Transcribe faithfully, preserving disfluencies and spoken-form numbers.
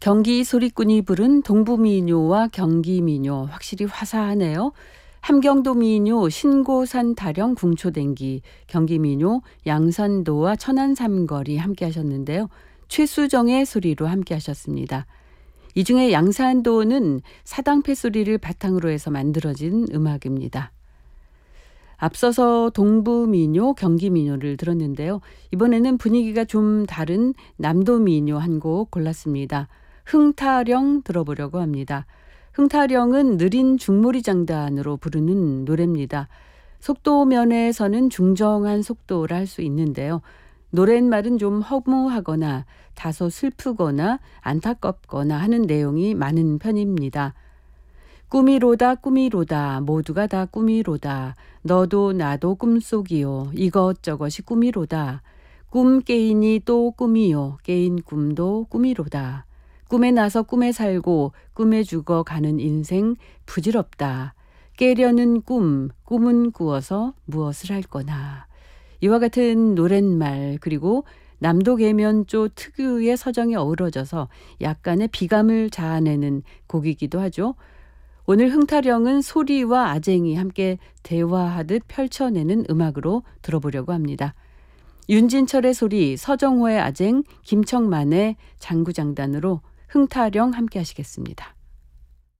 경기 소리꾼이 부른 동부민요와 경기민요 확실히 화사하네요. 함경도 민요 신고산 타령 궁초댕기, 경기민요 양산도와 천안삼거리 함께 하셨는데요. 최수정의 소리로 함께 하셨습니다. 이 중에 양산도는 사당패 소리를 바탕으로 해서 만들어진 음악입니다. 앞서서 동부민요, 경기민요를 들었는데요. 이번에는 분위기가 좀 다른 남도민요 한 곡 골랐습니다. 흥타령 들어보려고 합니다. 흥타령은 느린 중몰이 장단으로 부르는 노래입니다. 속도 면에서는 중정한 속도라 할 수 있는데요. 노랫말은 좀 허무하거나 다소 슬프거나 안타깝거나 하는 내용이 많은 편입니다. 꿈이로다 꿈이로다 모두가 다 꿈이로다 너도 나도 꿈속이요 이것저것이 꿈이로다 꿈 깨이니 또 꿈이요 깨인 꿈도 꿈이로다 꿈에 나서 꿈에 살고 꿈에 죽어 가는 인생 부질없다 깨려는 꿈 꿈은 꾸어서 무엇을 할 거나 이와 같은 노랫말 그리고 남도 계면조 특유의 서정이 어우러져서 약간의 비감을 자아내는 곡이기도 하죠. 오늘 흥타령은 소리와 아쟁이 함께 대화하듯 펼쳐내는 음악으로 들어보려고 합니다. 윤진철의 소리, 서정호의 아쟁, 김청만의 장구장단으로 흥타령 함께 하시겠습니다.